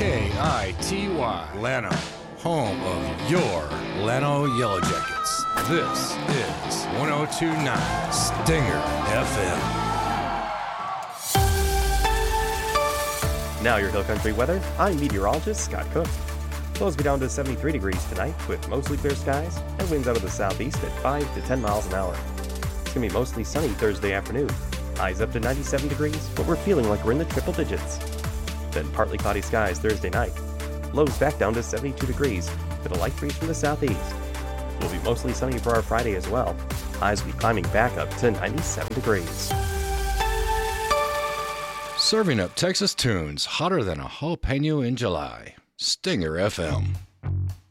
KITY, Llano, home of your Llano Yellow Jackets. This is 102.9 Stinger FM. Now your Hill Country weather. I'm meteorologist Scott Cook. Lows be down to 73 degrees tonight with mostly clear skies and winds out of the southeast at 5 to 10 miles an hour. It's going to be mostly sunny Thursday afternoon. Highs up to 97 degrees, but we're feeling like we're in the triple digits. Then partly cloudy skies Thursday night. Lows back down to 72 degrees with a light breeze from the southeast. It will be mostly sunny for our Friday as well. Highs will be climbing back up to 97 degrees. Serving up Texas tunes hotter than a jalapeno in July. Stinger FM.